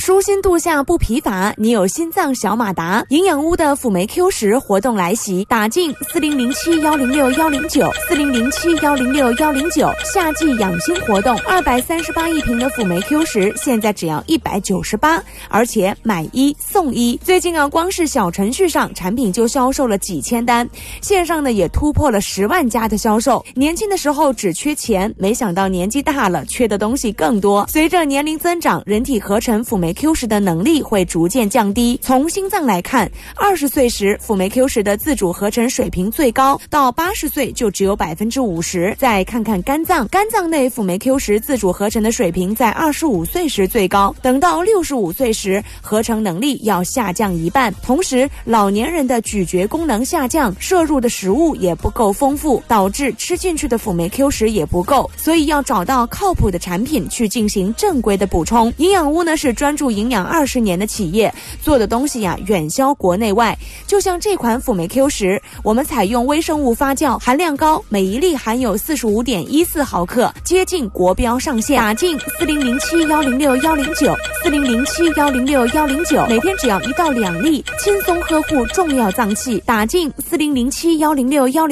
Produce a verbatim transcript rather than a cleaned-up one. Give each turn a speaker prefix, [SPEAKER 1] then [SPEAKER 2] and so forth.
[SPEAKER 1] 舒心度下不疲乏，你有心脏小马达。营养屋的辅酶 Q 十活动来袭，打进四零零七幺零六幺零九四零零七幺零六幺零九，夏季养心活动，二百三十八一瓶的辅酶 Q 十，现在只要一百九十八，而且买一送一。最近啊，光是小程序上产品就销售了几千单，线上呢也突破了十万家的销售。年轻的时候只缺钱，没想到年纪大了，缺的东西更多。随着年龄增长，人体合成辅酶 Q 十的能力会逐渐降低。从心脏来看，二十岁时辅酶 Q 十的自主合成水平最高，到八十岁就只有百分之五十。再看看肝脏，肝脏内辅酶 Q 十自主合成的水平在二十五岁时最高，等到六十五岁时，合成能力要下降一半。同时，老年人的咀嚼功能下降，摄入的食物也不够丰富，导致吃进去的辅酶 Q 十也不够，所以要找到靠谱的产品去进行正规的补充。营养屋呢是专注营养二十年的企业，做的东西呀远销国内外。就像这款辅酶 Q 十，我们采用微生物发酵，含量高，每一粒含有 四十五点一四毫克，接近国标上限。打进四零零七幺零六幺零九四零零七幺零六幺零九，每天只要一到两粒，轻松呵护重要脏器。打进四零零七幺零六幺零